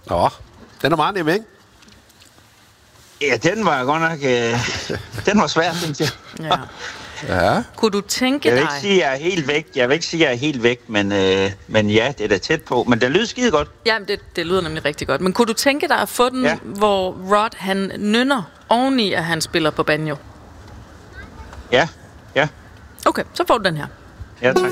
Nå, den er meget nem, ikke? Ja, den var godt nok... den var svær, synes jeg. Ja. Ja. Kunne du tænke Jeg vil dig... ikke sige, at jeg er helt væk. Men ja, det er da tæt på. Men det lyder skide godt. Jamen, det lyder nemlig rigtig godt. Men kunne du tænke dig at få den, hvor Rod, han nynner oveni, at han spiller på banjo? Ja. Okay, så får du den her. Ja, tak.